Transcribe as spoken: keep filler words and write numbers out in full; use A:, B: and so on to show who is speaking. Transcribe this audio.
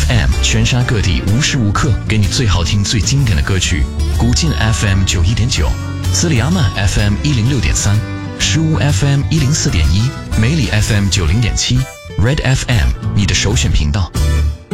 A: F M 全沙各地无时无刻给你最好听最经典的歌曲。古晋 F M 九一点九，斯里阿曼 F M 一零六点三，石屋 F M 一零四点一，梅里 F M 九零点七 ，Red F M 你的首选频道。